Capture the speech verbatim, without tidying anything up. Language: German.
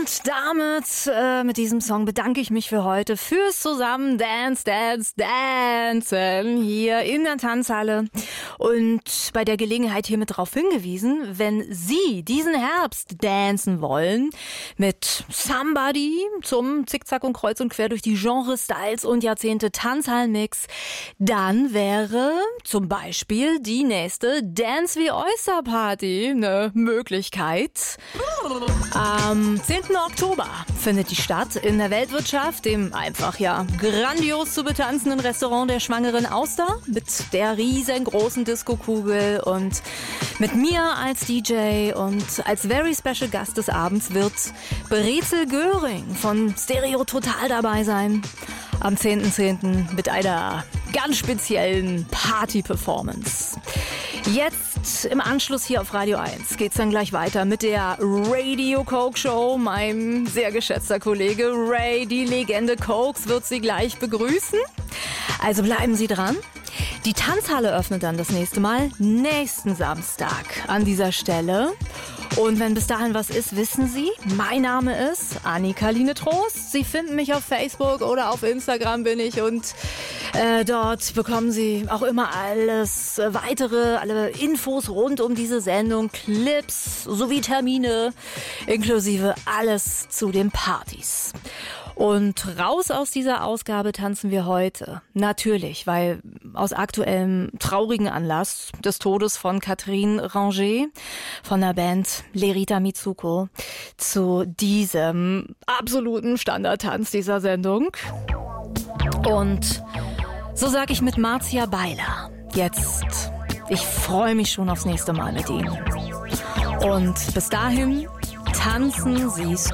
Und damit, äh, mit diesem Song bedanke ich mich für heute fürs zusammen Dance, Dance, Dancen hier in der Tanzhalle. Und bei der Gelegenheit hiermit darauf hingewiesen, wenn Sie diesen Herbst dancen wollen, mit Somebody zum Zickzack und Kreuz und quer durch die Genres, Styles und Jahrzehnte Tanzhallenmix, dann wäre zum Beispiel die nächste Dance wie Oyster Party eine Möglichkeit. Am zehnten Oktober findet die statt in der Weltwirtschaft, dem einfach ja grandios zu betanzenden Restaurant der Schwangeren Auster mit der riesengroßen Disco-Kugel und mit mir als D J und als very special Gast des Abends wird Brezel Göring von Stereo Total dabei sein. Am zehnten zehnten mit einer ganz speziellen Party-Performance. Jetzt im Anschluss hier auf Radio eins geht's dann gleich weiter mit der Radio Coke Show. Mein sehr geschätzter Kollege Ray, die Legende Cokes, wird Sie gleich begrüßen. Also bleiben Sie dran. Die Tanzhalle öffnet dann das nächste Mal nächsten Samstag an dieser Stelle. Und wenn bis dahin was ist, wissen Sie, mein Name ist Annika-Line Trost. Sie finden mich auf Facebook oder auf Instagram bin ich und äh, dort bekommen Sie auch immer alles äh, weitere, alle Infos rund um diese Sendung, Clips sowie Termine, inklusive alles zu den Partys. Und raus aus dieser Ausgabe tanzen wir heute. Natürlich, weil aus aktuellem traurigen Anlass des Todes von Catherine Ranger von der Band Lerita Mitsuko zu diesem absoluten Standardtanz dieser Sendung. Und so sage ich mit Marzia Beiler jetzt, ich freue mich schon aufs nächste Mal mit Ihnen. Und bis dahin tanzen Sie